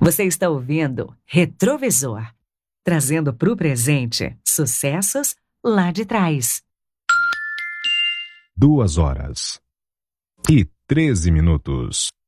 Você está ouvindo Retrovisor, trazendo para o presente sucessos lá de trás. 2 horas e 13 minutos.